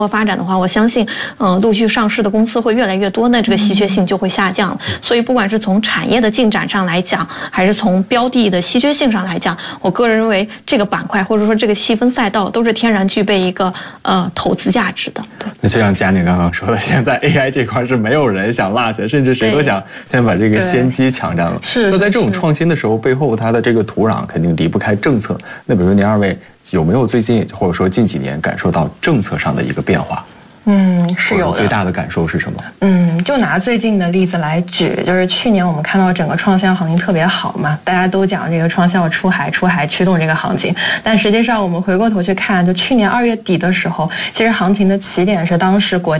发展的话，我相信，陆续上市的公司会越来越多，那这个稀缺性就会下降。所以，不管是从产业的进展上来讲，还是从标的的稀缺性上来讲，我个人认为这个板块或者说这个细分赛道都是天然具备一个投资价值的。对。 那就像佳宁刚刚说的，现在 AI 这块是没有人想落下，甚至谁都想先把这个先机抢占了。 是。 那在这种创新的时候，背后它的这个土壤肯定离不开政策。那比如说您二位有没有最近或者说近几年感受到政策上的一个变化？ 是有的。 最大的感受是什么？ 就拿最近的例子来举，就是去年我们看到整个创新行情特别好嘛，大家都讲这个创新要出海驱动这个行情，但实际上我们回过头去看，就去年2月底的时候，其实行情的起点是当时国家